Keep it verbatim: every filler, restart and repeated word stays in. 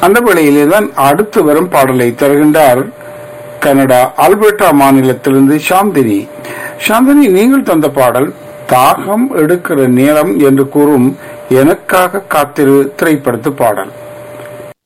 அந்த வேளையிலே தான் அடுத்து வரும் பாடலை தருகின்றார் கனடா ஆல்பர்டா மாநிலத்திலிருந்து சாந்தினி. சாந்தினி, நீங்கள் தந்த பாடல் தாகம் எடுக்கிற நேரம் என்று கூறும் எனக்காக காத்திரு திரைப்படத்து பாடல்.